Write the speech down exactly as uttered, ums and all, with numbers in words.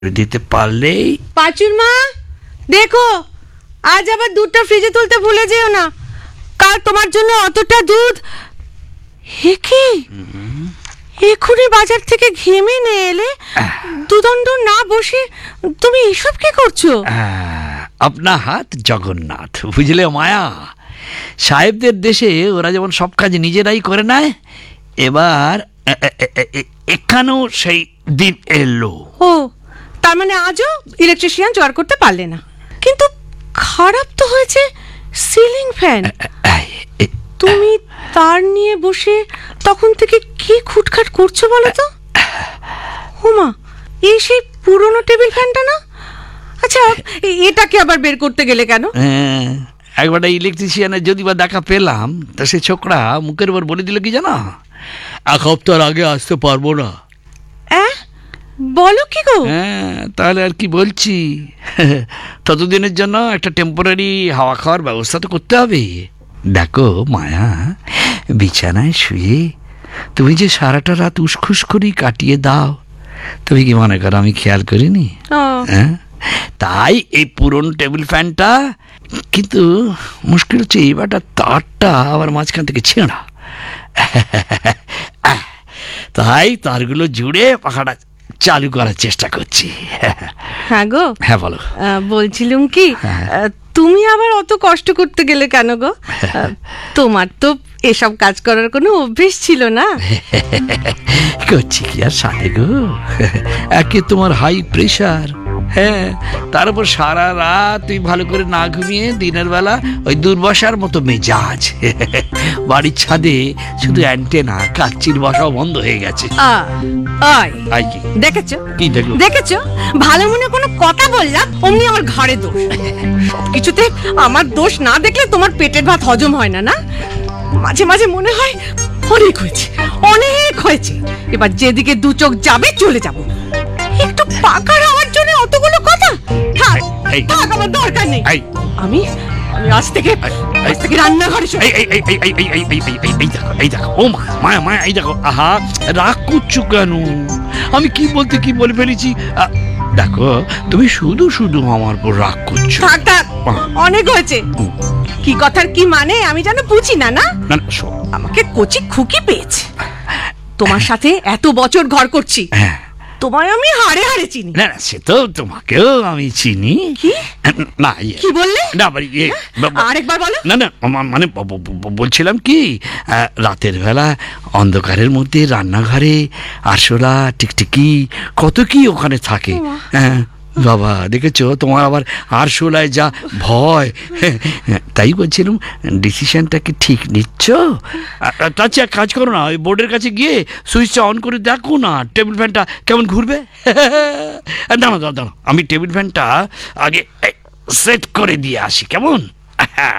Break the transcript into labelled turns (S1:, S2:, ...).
S1: দিতে পারলেই।
S2: পাঁচুর মা, দেখো আজ আবার দুধটা ফ্রিজে তুলতে ভুলে যেও না, কাল তোমার জন্য অতটা দুধ। হে কি, এক্ষুনি বাজার থেকে ঘেমে নিয়ে এলে, দুদণ্ড না বসে তুমি এসব কি করছো?
S1: আপনা হাত জগন্নাথ, বুঝলে মায়া। সাহেবদের দেশে ওরা যেমন সব কাজ নিজেরাই করে নেয়, এবার এখানেও সেই দিন এলো।
S2: ও, তার মানে আজও ইলেকট্রিশিয়ান জোগাড় করতে পারলে না। কিন্তু খারাপ তো হয়েছে সিলিং ফ্যান। তুমি তার নিয়ে বসে তখন থেকে কি খুটখাট করছো বলো তো? ওমা, এই সেই পুরনো টেবিল ফ্যানটা না? আচ্ছা, এটাকে আবার বের করতে গেলে কেন?
S1: একবার ইলেকট্রিশিয়ানের যদি বা দেখা পেলাম, তা সে ছোকরা মুখের উপর বলে দিল কি জানো, এক সপ্তাহের আগে আসতে পারবো না।
S2: বলো কি গো?
S1: হ্যাঁ, তাহলে আর কি বলছি, ততদিনের জন্য একটা টেম্পোরারি হাওয়া খাওয়ার ব্যবস্থা তো করতে হবে। দেখো মায়া, বিছানায় শুয়ে তুমি যে সারাটা রাত উসখুস করেই কাটিয়ে দাও, তুমি কি মনে করো আমি খেয়াল করিনি? হ্যাঁ, তাই এই পুরনো টেবিল ফ্যানটা, কিন্তু মুশকিল হচ্ছে এইবারটা তারটা আবার মাঝখান থেকে ছেঁড়া, তাই তারগুলো জুড়ে পাখাটা চালু করার চেষ্টা করছি।
S2: হ্যাঁ গো।
S1: হ্যাঁ বলো।
S2: বলছিলাম কি, তুমি আবার অত কষ্ট করতে গেলে কেন গো? তোমার তো এসব কাজ করার কোনো অভ্যেস ছিল না।
S1: করছি কি আর সাথে গো, একে তোমার হাই প্রেশার, হ্যাঁ, তার উপর সারা রাত তুই ভালো করে না ঘুমিয়ে দিনের বেলা ওই দুর্বাসার মতো মেজাজ। বাড়ির ছাদে শুধু অ্যান্টেনা, কাচ্চির বাসাও বন্ধ হয়ে গেছে।
S2: দেখেছো
S1: কি দেখলো?
S2: দেখেছো, ভালো মনে কোনো কথা বললাম অমনি আমার ঘরে দোষ। সবকিছুতে আমার দোষ না দেখলে তোমার পেটের ভাত হজম হয় না। না, মাঝে মাঝে মনে হয় অনেক হয়েছে, অনেক হয়েছে, এবার যেদিকে দু চোখ যাবে চলে যাব। একটু পাকা হওয়ার জন্য অতগুলো কথা, থাক থাক, আমার দরকার নেই। আমি আমি আজ থেকে আজ থেকে রান্নাঘরে শুই।
S1: এই এই এই এই এই এই এই এই দেখো, এই দেখো, ও মা, মায়া মায়া, এই দেখো, আহা, রাগ করছো কেন? আমি কি বলতে কি বলে ফেলেছি? দেখো, তুমি শুধু শুধু আমার উপর রাগ করছো।
S2: থাক থাক, অনেক হয়েছে। কি কথার কি মানে আমি জানো বুঝি না। না, আমাকে কচি খুকি পেয়েছে। তোমার সাথে এত বছর ঘর করছি, তোমায় আমি হাড়ে হাড়ে চিনি।
S1: না, সে তো তোমাকেও আমি চিনি।
S2: কি
S1: না,
S2: কি বললে?
S1: না,
S2: আরেকবার বলো।
S1: না না, মানে বলছিলাম কি, রাতের বেলা অন্ধকারের মধ্যে রান্নাঘরে আরশোলা, টিকটিকি, কত কি ওখানে থাকে। হ্যাঁ বাবা, দেখেছো, তোমার আবার আরশোলায় যা ভয়। তাই বলছিলাম, ডিসিশনটা কি ঠিক নিচ্ছ? তাছাড়া কাজ করো না, ওই বোর্ডের কাছে গিয়ে সুইচটা অন করে দেখো না, টেবিল ফ্যানটা কেমন ঘুরবে। দাঁড়ো দাঁড়ো দাঁড়ো, আমি টেবিল ফ্যানটা আগে সেট করে দিয়ে আসি, কেমন?